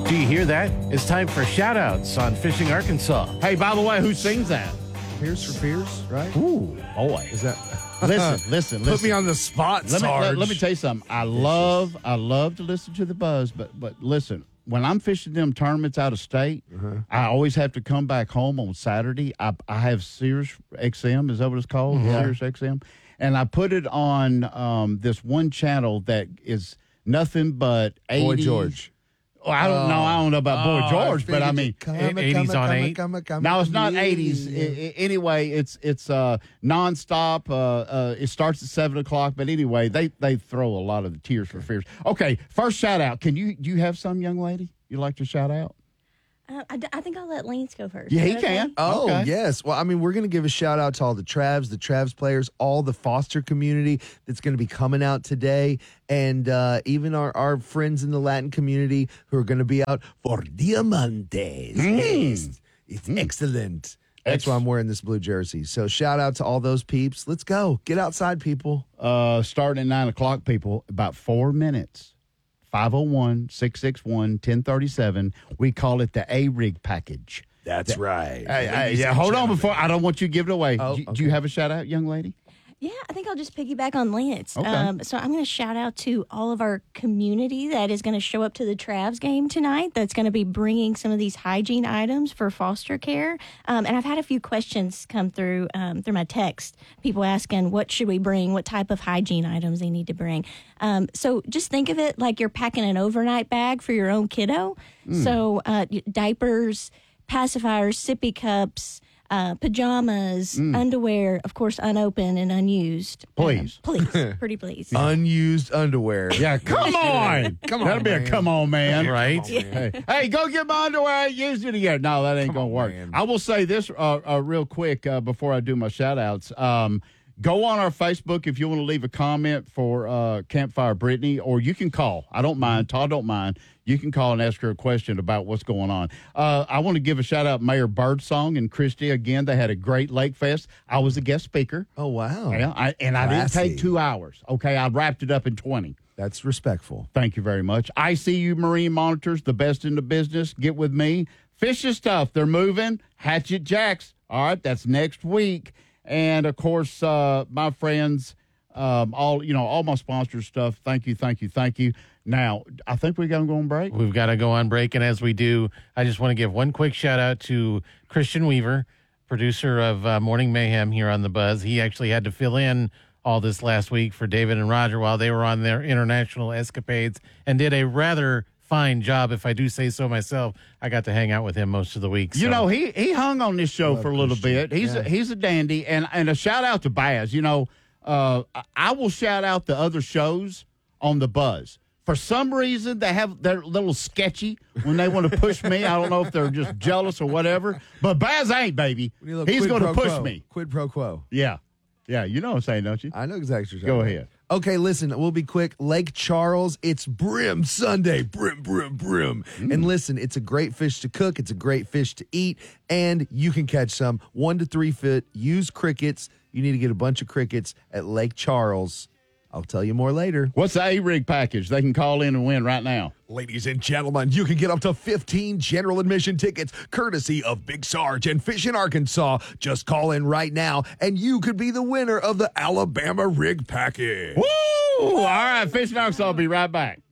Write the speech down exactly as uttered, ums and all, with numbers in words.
Do you hear that? It's time for shout-outs on Fishing Arkansas. Hey, by the way, who sings that? Pierce for Pierce, right? Ooh, boy. Is that? Listen, listen, listen. Put me on the spot, let me, Sarge. let, let me tell you something. I love, I love to listen to the buzz, but but listen, when I'm fishing them tournaments out of state, uh-huh. I always have to come back home on Saturday. I, I have Sirius X M, is that what it's called? Yeah. Sirius X M, and I put it on um, this one channel that is nothing but eighties. Boy George. Well, I don't oh. know. I don't know about Boy oh, George, but I mean, eighties on eight. No, it's not eighties. Anyway, it's it's uh, nonstop. Uh, uh, it starts at seven o'clock. But anyway, they they throw a lot of the Tears for Fears. Okay, first shout out. Can you do you have some young lady you'd like to shout out? Uh, I, I think I'll let Lance go first. Yeah, he okay? can. Oh, okay. yes. Well, I mean, we're going to give a shout out to all the Travs, the Travs players, all the Foster community that's going to be coming out today, and uh, even our, our friends in the Latin community who are going to be out for Diamantes. Mm. Yes. It's mm. excellent. That's why I'm wearing this blue jersey. So shout out to all those peeps. Let's go. Get outside, people. Uh, starting at nine o'clock, people, about four minutes. five oh one, six six one, one oh three seven. We call it the A-Rig package. That's the, right. Hey, hey, yeah, hold on before. I don't want you to give it away. Oh, do, okay. do you have a shout out, young lady? Yeah, I think I'll just piggyback on Lance. Okay. Um, so I'm going to shout out to all of our community that is going to show up to the Travs game tonight. That's going to be bringing some of these hygiene items for foster care. Um, and I've had a few questions come through um, through my text. People asking, what should we bring? What type of hygiene items they need to bring? Um, so just think of it like you're packing an overnight bag for your own kiddo. Mm. So uh, diapers, pacifiers, sippy cups, Uh, pajamas, mm. underwear, of course, unopened and unused. Please. Um, please. Pretty please. Unused underwear. Yeah, come on. Come on, That'll be man. a come on, man. Right? On, man. Hey, hey, go get my underwear. I ain't used it yet. No, that ain't going to work. Man. I will say this uh, uh, real quick uh, before I do my shout-outs. Um, go on our Facebook if you want to leave a comment for uh, Campfire Brittany, or you can call. I don't mind. Todd don't mind. You can call and ask her a question about what's going on. Uh, I want to give a shout-out Mayor Birdsong and Christy. Again, they had a great Lake Fest. I was a guest speaker. Oh, wow. Yeah, I, and I didn't take two hours. Okay, I wrapped it up in twenty. That's respectful. Thank you very much. I C U Marine Monitors, the best in the business. Get with me. Fish is tough. They're moving. Hatchet Jacks. All right, that's next week. And, of course, uh, my friends, um, all you know, all my sponsor stuff. Thank you, thank you, thank you. Now, I think we're going to go on break. We've got to go on break, and as we do, I just want to give one quick shout-out to Christian Weaver, producer of uh, Morning Mayhem here on The Buzz. He actually had to fill in all this last week for David and Roger while they were on their international escapades and did a rather fine job, if I do say so myself. I got to hang out with him most of the week. So. You know, he he hung on this show Love for a little Christian. bit. He's Yeah. a, he's a dandy, and and a shout out to Baz. You know, uh, I- I will shout out the other shows on The Buzz. For some reason, they have they're a little sketchy when they want to push me. I don't know if they're just jealous or whatever. But Baz ain't, baby. He's going to push quo. me. Quid pro quo. Yeah, yeah. You know what I'm saying, don't you? I know exactly what you're Go talking ahead. about. Okay, listen, we'll be quick. Lake Charles, it's Brim Sunday. Brim, brim, brim. Mm. And listen, it's a great fish to cook. It's a great fish to eat. And you can catch some one to three foot. Use crickets. You need to get a bunch of crickets at Lake Charles. I'll tell you more later. What's the A-Rig package? They can call in and win right now. Ladies and gentlemen, you can get up to fifteen general admission tickets courtesy of Big Sarge and Fish in Arkansas. Just call in right now, and you could be the winner of the Alabama Rig Package. Woo! All right, Fish in Arkansas. I'll be right back.